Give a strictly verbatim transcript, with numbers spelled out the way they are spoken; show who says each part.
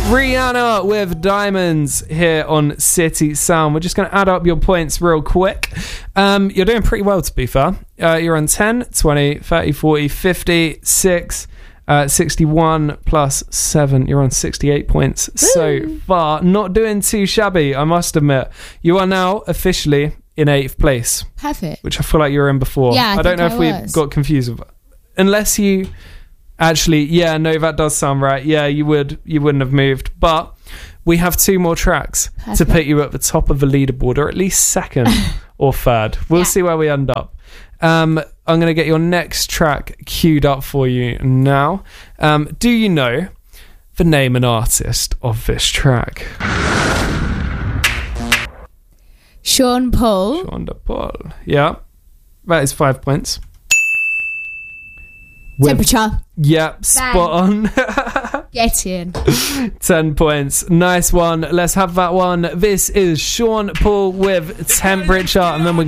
Speaker 1: Rihanna with Diamonds here on City Sound. We're just going to add up your points real quick. Um, you're doing pretty well, to be fair. Uh, you're on ten, twenty, thirty, forty, fifty, six, uh, sixty-one plus seven. You're on sixty-eight points so far. Not doing too shabby, I must admit. You are now officially in eighth place.
Speaker 2: Perfect.
Speaker 1: Which I feel like you were in before.
Speaker 2: Yeah, I,
Speaker 1: I don't know
Speaker 2: I
Speaker 1: if we
Speaker 2: was.
Speaker 1: got confused with it. Unless you... Actually, yeah, no, that does sound right. Yeah, you would, you wouldn't have moved. But we have two more tracks Perfect. to put you at the top of the leaderboard, or at least second or third. We'll yeah. see where we end up. Um, I'm going to get your next track queued up for you now. Um, do you know the name and artist of this track?
Speaker 2: Sean Paul.
Speaker 1: Sean Paul. Yeah, that is five points.
Speaker 2: Temperature.
Speaker 1: Yep, yeah, spot on.
Speaker 2: Get in.
Speaker 1: ten points. Nice one. Let's have that one. This is Sean Paul with Temperature, and then we're